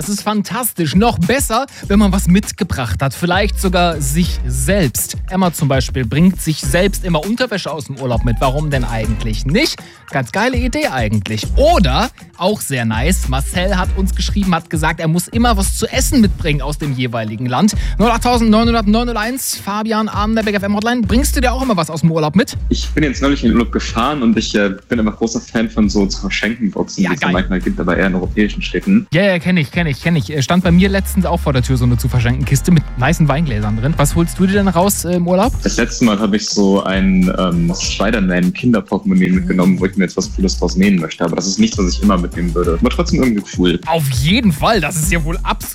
Das ist fantastisch. Noch besser, wenn man was mitgebracht hat. Vielleicht sogar sich selbst. Emma zum Beispiel bringt sich selbst immer Unterwäsche aus dem Urlaub mit. Warum denn eigentlich nicht? Ganz geile Idee eigentlich. Oder, auch sehr nice, Marcel hat uns geschrieben, hat gesagt, er muss immer was zu essen mitbringen aus dem jeweiligen Land. 08900 901, Fabian Ahn der Big FM Hotline. Bringst du dir auch immer was aus dem Urlaub mit? Ich bin jetzt neulich in den Urlaub gefahren und ich bin immer großer Fan von so zu verschenken Boxen, die es manchmal gibt, aber eher in europäischen Städten. Ja, kenn ich. Stand bei mir letztens auch vor der Tür so eine zu verschenken Kiste mit weißen Weingläsern drin. Was holst du dir denn raus im Urlaub? Das letzte Mal habe ich so ein Spider-Man-Kinderportemonnaie mitgenommen, wo ich mir jetzt was Cooles draus nähen möchte. Aber das ist nichts, was ich immer mitnehmen würde. Aber trotzdem irgendwie cool. Auf jeden Fall, das ist ja wohl absolut